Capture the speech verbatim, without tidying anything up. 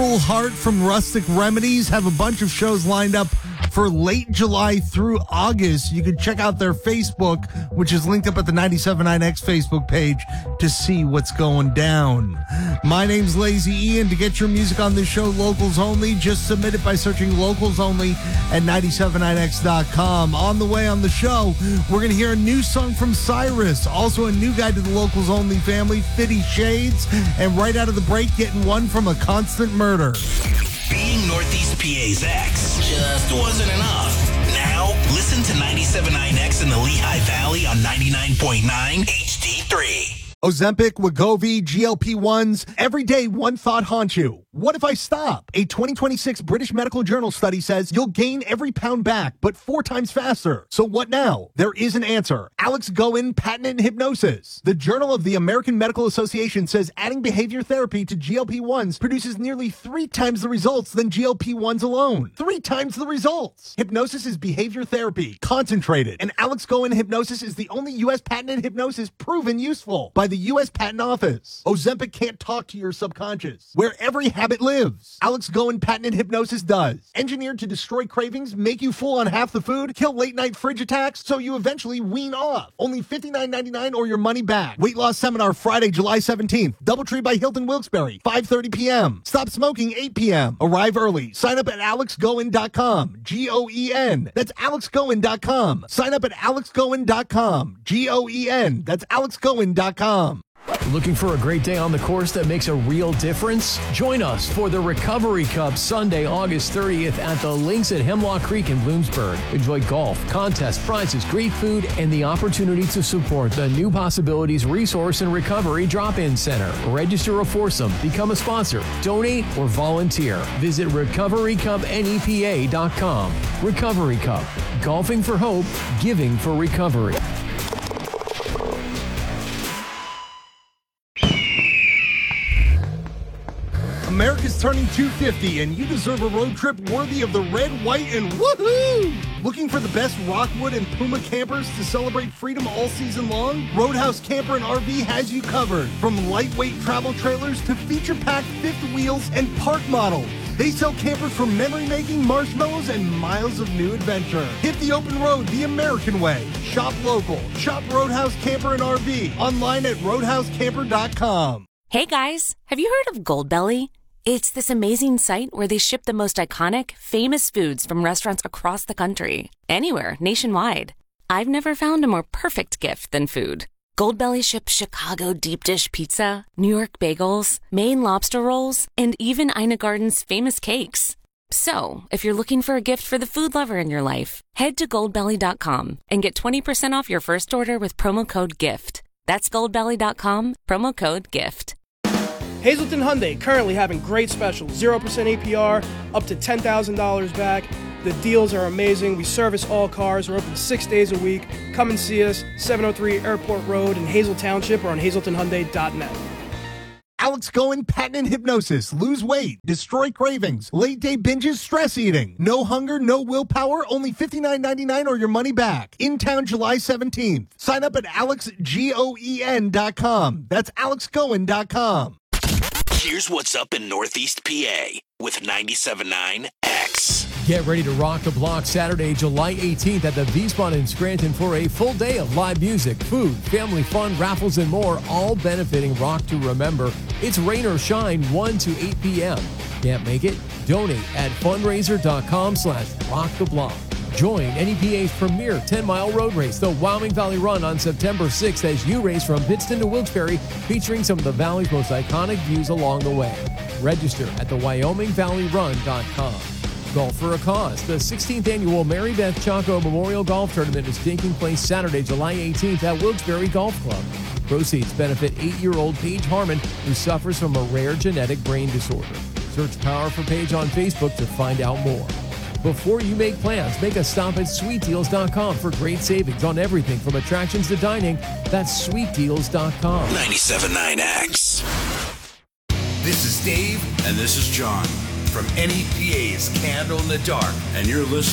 Full Heart from Rustic Remedies have a bunch of shows lined up for late July through August. You can check out their Facebook, which is linked up at the ninety-seven point nine X Facebook page, to see what's going down. My name's Lazy Ian. To get your music on this show, locals only, just submit it by searching locals only at ninety-seven point nine X dot com. On the way on the show, we're going to hear a new song from Cyrus, also a new guy to the locals only family, Fifty Shades, and right out of the break, getting one from A Constant Murder. Being Northeast P A's X just wasn't enough. Now, listen to ninety-seven point nine X in the Lehigh Valley on ninety-nine point nine H D three. Ozempic, Wegovy, G L P ones. Every day, one thought haunts you. What if I stop? A twenty twenty-six British Medical Journal study says you'll gain every pound back, but four times faster. So what now? There is an answer. Alex Goen, patented hypnosis. The Journal of the American Medical Association says adding behavior therapy to G L P ones produces nearly three times the results than G L P ones alone. Three times the results. Hypnosis is behavior therapy, concentrated. And Alex Goen hypnosis is the only U S patented hypnosis proven useful by the U S Patent Office. Ozempic can't talk to your subconscious, where every habit lives. Alex Goen patented hypnosis does. Engineered to destroy cravings, make you full on half the food, kill late night fridge attacks, so you eventually wean off. Only fifty-nine ninety-nine or your money back. Weight loss seminar Friday, July seventeenth. Doubletree by Hilton Wilkes-Barre, five thirty p.m. Stop smoking, eight p.m. Arrive early. Sign up at alex goen dot com. G O E N. That's alex goen dot com. Sign up at alex goen dot com. G O E N. That's alex goen dot com. Looking for a great day on the course that makes a real difference? Join us for the Recovery Cup Sunday, August thirtieth at the Links at Hemlock Creek in Bloomsburg. Enjoy golf, contests, prizes, great food, and the opportunity to support the New Possibilities Resource and Recovery Drop-In Center. Register a foursome, become a sponsor, donate, or volunteer. Visit recovery cup N E P A dot com. Recovery Cup. Golfing for hope, giving for recovery. America's turning two fifty, and you deserve a road trip worthy of the red, white, and woohoo! Looking for the best Rockwood and Puma campers to celebrate freedom all season long? Roadhouse Camper and R V has you covered. From lightweight travel trailers to feature-packed fifth wheels and park models. They sell campers for memory-making, marshmallows, and miles of new adventure. Hit the open road the American way. Shop local. Shop Roadhouse Camper and R V. Online at roadhouse camper dot com. Hey guys, have you heard of Goldbelly? It's this amazing site where they ship the most iconic, famous foods from restaurants across the country. Anywhere, nationwide. I've never found a more perfect gift than food. Goldbelly ships Chicago deep dish pizza, New York bagels, Maine lobster rolls, and even Ina Garden's famous cakes. So, if you're looking for a gift for the food lover in your life, head to goldbelly dot com and get twenty percent off your first order with promo code GIFT. That's goldbelly dot com, promo code GIFT. Hazleton Hyundai currently having great specials, zero percent A P R, up to ten thousand dollars back. The deals are amazing. We service all cars. We're open six days a week. Come and see us, seven oh three Airport Road in Hazel Township or on hazleton hyundai dot net. Alex Goen, patented hypnosis, lose weight, destroy cravings, late day binges, stress eating, no hunger, no willpower, only fifty-nine ninety-nine or your money back. In town July seventeenth. Sign up at alex goen dot com. That's alex goen dot com. Here's what's up in Northeast P A with ninety-seven point nine X. Get ready to rock the block Saturday, July eighteenth at the V-Spot in Scranton for a full day of live music, food, family fun, raffles, and more, all benefiting Rock to Remember. It's rain or shine, one to eight p.m. Can't make it? Donate at fundraiser dot com slash rock the block. Join N E P A's premier ten-mile road race, the Wyoming Valley Run, on September sixth as you race from Pittston to Wilkes-Barre, featuring some of the Valley's most iconic views along the way. Register at the wyoming valley run dot com. Golf for a Cause. The sixteenth annual Mary Beth Chaco Memorial Golf Tournament is taking place Saturday, July eighteenth at Wilkes-Barre Golf Club. Proceeds benefit eight-year-old Paige Harmon, who suffers from a rare genetic brain disorder. Search Power for Paige on Facebook to find out more. Before you make plans, make a stop at sweet deals dot com for great savings on everything from attractions to dining. That's sweet deals dot com. ninety-seven point nine X. This is Dave. And this is John. From N E P A's Candle in the Dark. And you're listening